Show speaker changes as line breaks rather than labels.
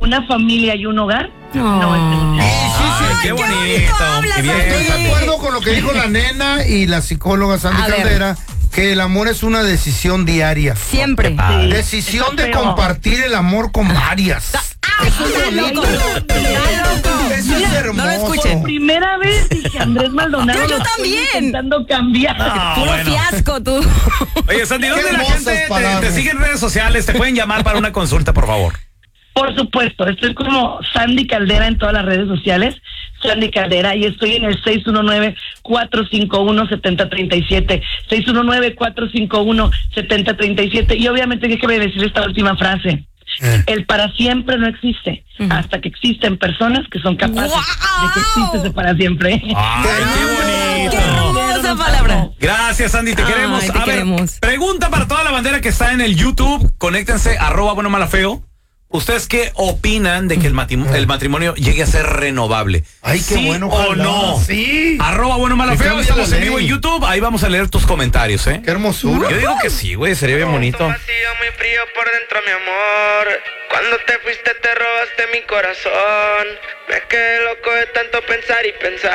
una familia y un hogar, no es negociable.
Sí, qué bonito. Qué bien.
Estoy de acuerdo con lo que dijo la nena y la psicóloga Sandy Caldera, que el amor es una decisión diaria.
Siempre.
Sí,
Decisión de
está feo.
compartir el amor con varias.
Eso es loco.
Eso es hermoso.
No lo escuchen.
Primera vez dije Andrés Maldonado.
Yo
lo estoy
también.
intentando cambiar.
Puro fiasco, tú.
Oye, Sandy, ¿dónde
Qué
la
hermosas
gente
palabras.
te sigue en redes sociales? Te pueden llamar para una consulta, por favor.
Por supuesto, estoy como Sandy Caldera en todas las redes sociales, Sandy Caldera, y estoy en el 619-451-7037, 619-451-7037, y obviamente déjeme decir esta última frase. El para siempre no existe, hasta que existen personas que son capaces de que existe ese para siempre.
¡Ay, qué
¡Qué
bonito!
hermosa palabra!
Gracias, Sandy, te
Ay,
queremos.
te
A ver,
queremos.
pregunta para toda la bandera que está en el YouTube. Conéctense, @buenomalafeo. ¿Ustedes qué opinan de que el matrimonio llegue a ser renovable?
Ay, qué
¿Sí
bueno,
o
ojalá.
no?
Sí.
@buenomalafeo.
Que cambie
Estamos
la
en vivo en
ley.
YouTube. Ahí vamos a leer tus comentarios, ¿eh?
Qué hermosura.
Yo digo que sí, güey. Sería bien bonito.
Vacío, muy frío por dentro, mi amor. Cuando te fuiste te robaste mi corazón. Me quedé loco de tanto pensar y pensar.